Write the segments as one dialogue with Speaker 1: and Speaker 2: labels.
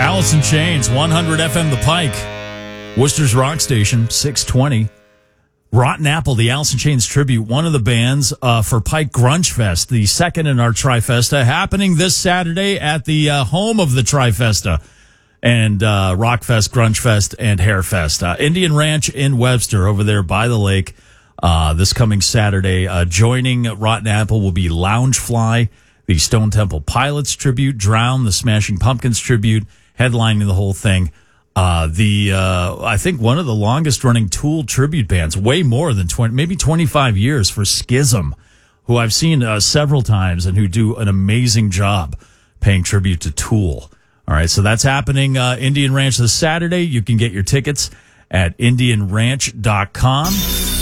Speaker 1: Alice in Chains, 100 FM The Pike. Worcester's Rock Station, 620. Rotten Apple, the Alice in Chains tribute, one of the bands for Pike Grunge Fest, the second in our Trifesta, happening this Saturday at the home of the Trifesta and Rockfest, Grunge Fest, and Hairfest. Indian Ranch in Webster over there by the lake this coming Saturday. Joining Rotten Apple will be Loungefly, the Stone Temple Pilots tribute, Drown, the Smashing Pumpkins tribute, headlining the whole thing. I think one of the longest running Tool tribute bands, way more than 20, maybe 25 years for Schism, who I've seen several times and who do an amazing job paying tribute to Tool. All right, so that's happening Indian Ranch this Saturday. You can get your tickets at IndianRanch.com.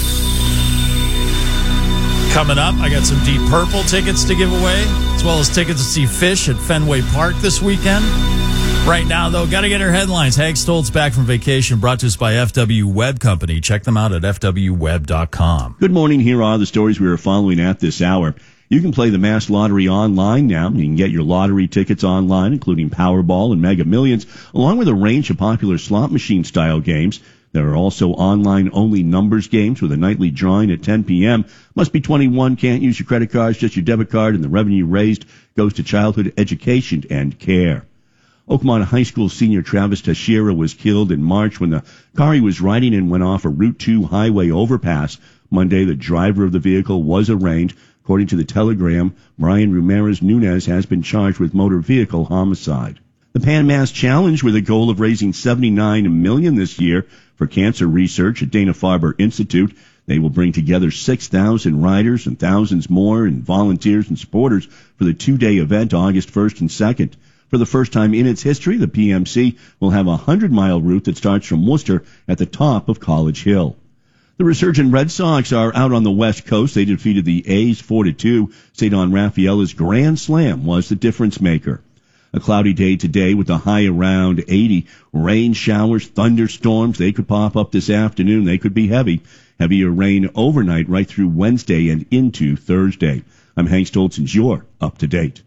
Speaker 1: Coming up, I got some Deep Purple tickets to give away, as well as tickets to see Fish at Fenway Park this weekend. Right now, though, got to get our headlines. Hag Stoltz back from vacation, brought to us by FW Web Company. Check them out at fwweb.com.
Speaker 2: Good morning. Here are the stories we are following at this hour. You can play the Mass Lottery online now. You can get your lottery tickets online, including Powerball and Mega Millions, along with a range of popular slot machine-style games. There are also online-only numbers games with a nightly drawing at 10 p.m. Must be 21, can't use your credit cards, just your debit card, and the revenue raised goes to childhood education and care. Oakmont High School senior Travis Teixeira was killed in March when the car he was riding in went off a Route 2 highway overpass. Monday, the driver of the vehicle was arraigned. According to the Telegram, Brian Ramirez Nunez has been charged with motor vehicle homicide. The Pan Mass Challenge, with a goal of raising $79 million this year for cancer research at Dana-Farber Institute. They will bring together 6,000 riders and thousands more and volunteers and supporters for the two-day event August 1st and 2nd. For the first time in its history, the PMC will have a 100-mile route that starts from Worcester at the top of College Hill. The resurgent Red Sox are out on the West Coast. They defeated the A's 4-2. Cedon Rafaela's grand slam was the difference maker. A cloudy day today with a high around 80. Rain showers, thunderstorms, they could pop up this afternoon. They could be heavy. Heavier rain overnight right through Wednesday and into Thursday. I'm Hank Stoltz, and you're up to date.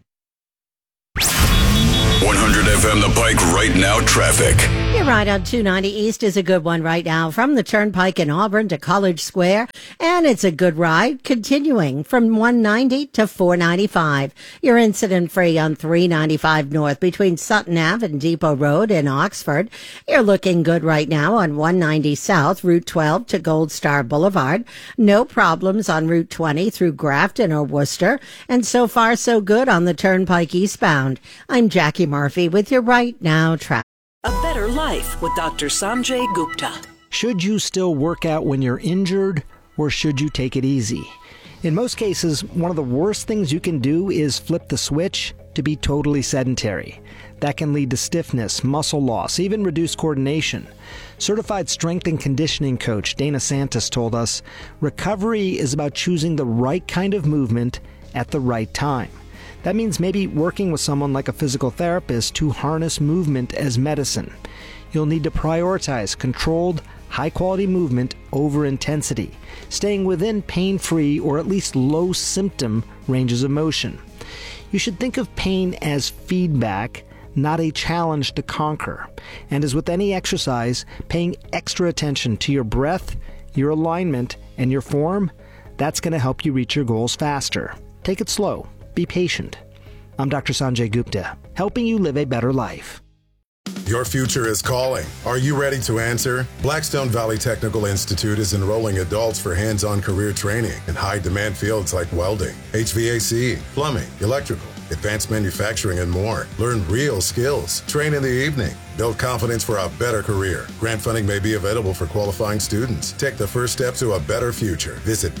Speaker 3: 100 FM The Pike right now traffic.
Speaker 4: Your ride on 290 East is a good one right now from the Turnpike in Auburn to College Square. And it's a good ride continuing from 190 to 495. You're incident free on 395 North between Sutton Ave and Depot Road in Oxford. You're looking good right now on 190 South, Route 12 to Gold Star Boulevard. No problems on Route 20 through Grafton or Worcester. And so far so good on the Turnpike eastbound. I'm Jackie Murphy with your right now traffic.
Speaker 5: A better life with Dr. Sanjay Gupta.
Speaker 6: Should you still work out when you're injured, or should you take it easy? In most cases, one of the worst things you can do is flip the switch to be totally sedentary. That can lead to stiffness, muscle loss, even reduced coordination. Certified strength and conditioning coach Dana Santos told us, recovery is about choosing the right kind of movement at the right time. That means maybe working with someone like a physical therapist to harness movement as medicine. You'll need to prioritize controlled, high-quality movement over intensity, staying within pain-free or at least low-symptom ranges of motion. You should think of pain as feedback, not a challenge to conquer. And as with any exercise, paying extra attention to your breath, your alignment, and your form, that's going to help you reach your goals faster. Take it slow. Be patient. I'm Dr. Sanjay Gupta, helping you live a better life.
Speaker 7: Your future is calling. Are you ready to answer? Blackstone Valley Technical Institute is enrolling adults for hands-on career training in high-demand fields like welding, HVAC, plumbing, electrical, advanced manufacturing, and more. Learn real skills. Train in the evening. Build confidence for a better career. Grant funding may be available for qualifying students. Take the first step to a better future. Visit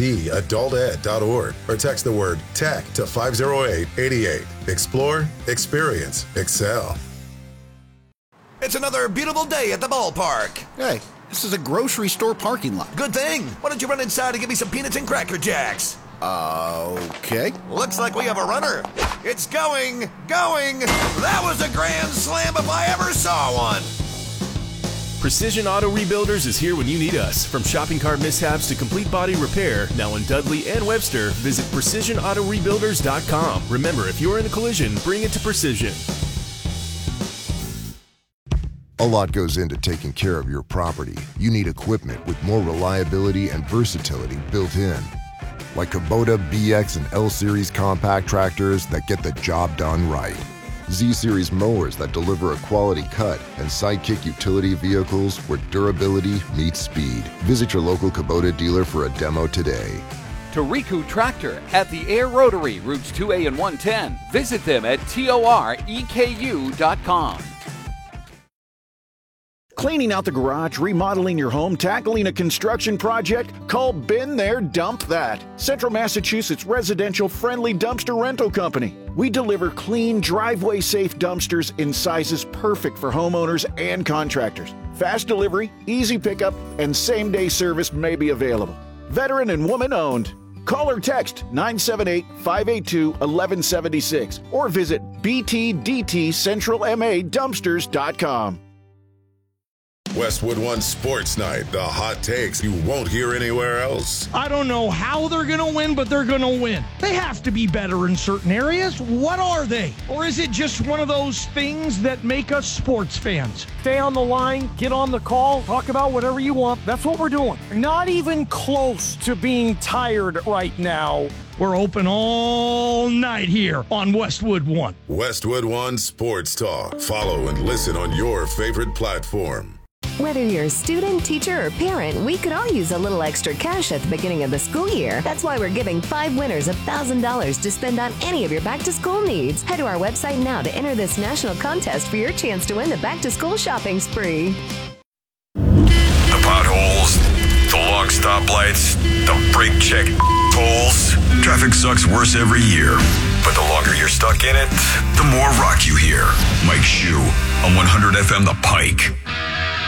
Speaker 7: bvtadulted.org or text the word TECH to 50888. Explore, experience, excel.
Speaker 8: It's another beautiful day at the ballpark.
Speaker 9: Hey, this is a grocery store parking lot.
Speaker 8: Good thing. Why don't you run inside and get me some peanuts and Cracker Jacks?
Speaker 9: Okay.
Speaker 8: Looks like we have a runner. It's going. That was a grand slam if I ever saw one.
Speaker 10: Precision Auto Rebuilders is here when you need us. From shopping cart mishaps to complete body repair, now in Dudley and Webster, visit PrecisionAutoRebuilders.com. Remember, if you're in a collision, bring it to Precision.
Speaker 11: A lot goes into taking care of your property. You need equipment with more reliability and versatility built in. Like Kubota BX and L-Series compact tractors that get the job done right. Z-Series mowers that deliver a quality cut, and Sidekick utility vehicles where durability meets speed. Visit your local Kubota dealer for a demo today.
Speaker 12: Toriku Tractor at the Air Rotary, routes 2A and 110. Visit them at toreku.com.
Speaker 13: Cleaning out the garage, remodeling your home, tackling a construction project? Call Been There, Dump That. Central Massachusetts residential friendly dumpster rental company. We deliver clean, driveway-safe dumpsters in sizes perfect for homeowners and contractors. Fast delivery, easy pickup, and same-day service may be available. Veteran and woman-owned. Call or text 978-582-1176 or visit btdtcentralmadumpsters.com.
Speaker 7: Westwood One Sports Night, the hot takes you won't hear anywhere else.
Speaker 14: I don't know how they're going to win, but they're going to win. They have to be better in certain areas. What are they? Or is it just one of those things that make us sports fans? Stay on the line, get on the call, talk about whatever you want. That's what we're doing. Not even close to being tired right now. We're open all night here on Westwood One.
Speaker 7: Westwood One Sports Talk. Follow and listen on your favorite platform.
Speaker 15: Whether you're a student, teacher, or parent, we could all use a little extra cash at the beginning of the school year. That's why we're giving 5 winners $1,000 to spend on any of your back-to-school needs. Head to our website now to enter this national contest for your chance to win the back-to-school shopping spree.
Speaker 3: The potholes, the long stoplights, the brake check holes. Traffic sucks worse every year. But the longer you're stuck in it, the more rock you hear. Mike Shue on 100 FM The Pike.